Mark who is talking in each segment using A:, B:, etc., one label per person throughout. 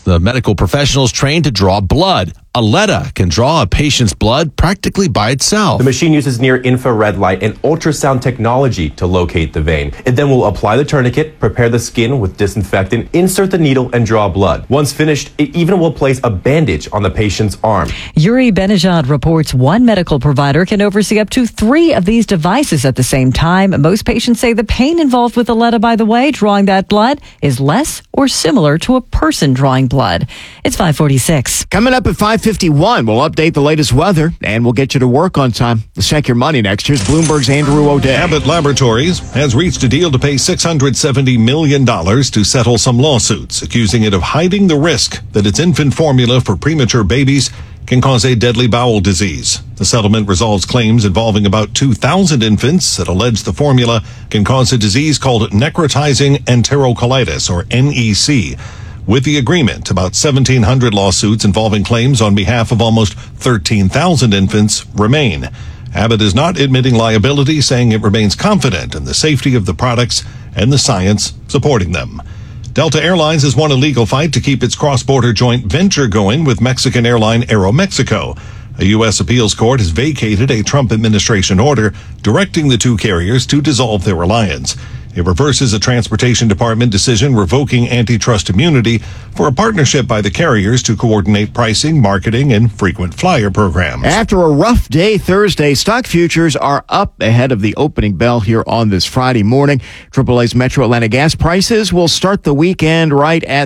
A: The medical professionals trained to draw blood. Aletta can draw a patient's blood practically by itself.
B: The machine uses near-infrared light and ultrasound technology to locate the vein. It then will apply the tourniquet, prepare the skin with disinfectant, insert the needle, and draw blood. Once finished, it even will place a bandage on the patient's arm.
C: Yuri Benejad reports one medical provider can oversee up to 3 of these devices at the same time. Most patients say the pain involved with Aletta, by the way, drawing that blood, is less or similar to a person drawing blood. It's 5:46.
D: Coming up at 5:51, we'll update the latest weather, and we'll get you to work on time. Let's check your money next. Here's Bloomberg's Andrew O'Day.
E: Abbott Laboratories has reached a deal to pay $670 million to settle some lawsuits, accusing it of hiding the risk that its infant formula for premature babies can cause a deadly bowel disease. The settlement resolves claims involving about 2,000 infants that allege the formula can cause a disease called necrotizing enterocolitis, or NEC. With the agreement, about 1,700 lawsuits involving claims on behalf of almost 13,000 infants remain. Abbott is not admitting liability, saying it remains confident in the safety of the products and the science supporting them. Delta Airlines has won a legal fight to keep its cross-border joint venture going with Mexican airline Aeromexico. A U.S. appeals court has vacated a Trump administration order directing the two carriers to dissolve their alliance. It reverses a Transportation Department decision revoking antitrust immunity for a partnership by the carriers to coordinate pricing, marketing, and frequent flyer programs.
D: After a rough day Thursday, stock futures are up ahead of the opening bell here on this Friday morning. AAA's Metro Atlanta gas prices will start the weekend right at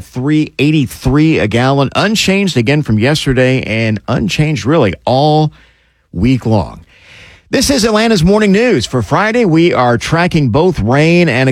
D: $3.83 a gallon, unchanged again from yesterday and unchanged really all week long. This is Atlanta's Morning News. For Friday, we are tracking both rain and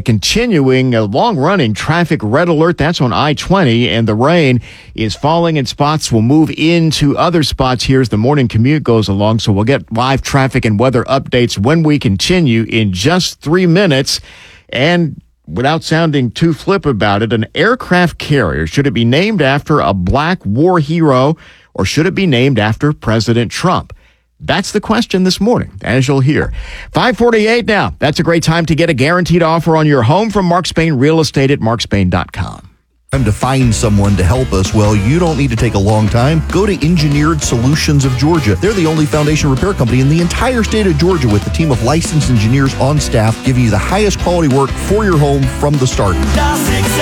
D: a long-running traffic red alert. That's on I-20, and the rain is falling in spots. We'll move into other spots here as the morning commute goes along, so we'll get live traffic and weather updates when we continue in just 3 minutes. And without sounding too flip about it, an aircraft carrier, should it be named after a black war hero, or should it be named after President Trump? That's the question this morning, as you'll hear. 5:48 now. That's a great time to get a guaranteed offer on your home from Mark Spain Real Estate at markspain.com.
F: To find someone to help us, well, you don't need to take a long time. Go to Engineered Solutions of Georgia. They're the only foundation repair company in the entire state of Georgia with a team of licensed engineers on staff giving you the highest quality work for your home from the start.
G: Dial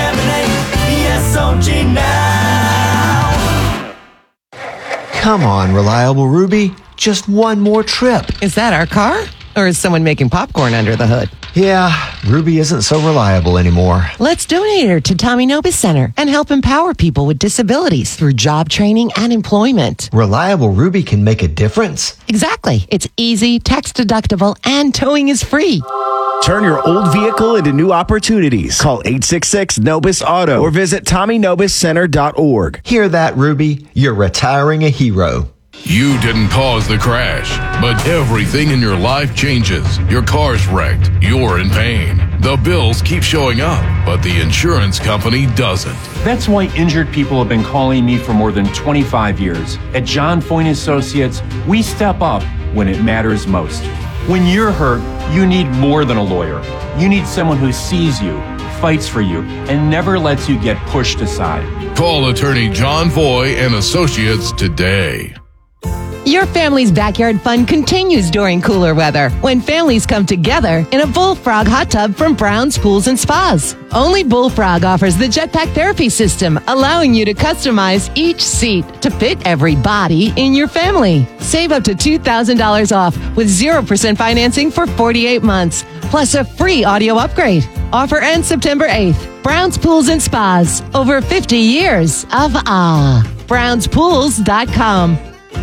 G: 678 ESOG now.
H: Come on, Reliable Ruby. Just one more trip.
I: Is that our car? Or is someone making popcorn under the hood?
H: Yeah, Ruby isn't so reliable anymore.
I: Let's donate her to Tommy Nobis Center and help empower people with disabilities through job training and employment.
H: Reliable Ruby can make a difference.
I: Exactly. It's easy, tax deductible, and towing is free.
J: Turn your old vehicle into new opportunities. Call 866-NOBIS-AUTO or visit TommyNobisCenter.org.
H: Hear that, Ruby? You're retiring a hero.
K: You didn't cause the crash, but everything in your life changes. Your car's wrecked. You're in pain. The bills keep showing up, but the insurance company doesn't.
L: That's why injured people have been calling me for more than 25 years. At John Foyne Associates, we step up when it matters most. When you're hurt, you need more than a lawyer. You need someone who sees you, fights for you, and never lets you get pushed aside.
K: Call attorney John Foy and Associates today.
I: Your family's backyard fun continues during cooler weather when families come together in a Bullfrog hot tub from Brown's Pools and Spas. Only Bullfrog offers the jetpack therapy system, allowing you to customize each seat to fit every body in your family. Save up to $2,000 off with 0% financing for 48 months, plus a free audio upgrade. Offer ends September 8th. Brown's Pools and Spas. Over 50 years of awe. BrownsPools.com.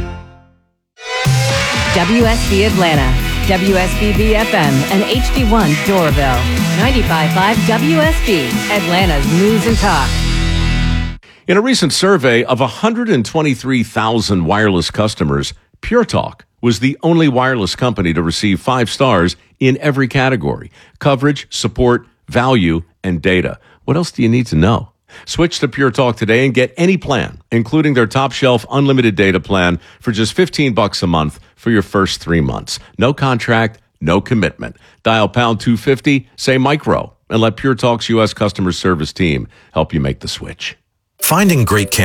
C: WSB Atlanta, WSBB FM, and HD1 Doraville. 95.5 WSB, Atlanta's News and Talk.
M: In a recent survey of 123,000 wireless customers, Pure Talk was the only wireless company to receive 5 stars in every category: coverage, support, value, and data. What else do you need to know? Switch to Pure Talk today and get any plan, including their top shelf unlimited data plan for just $15 a month for your first 3 months. No contract, no commitment. Dial pound 250, say micro, and let Pure Talk's U.S. customer service team help you make the switch.
N: Finding great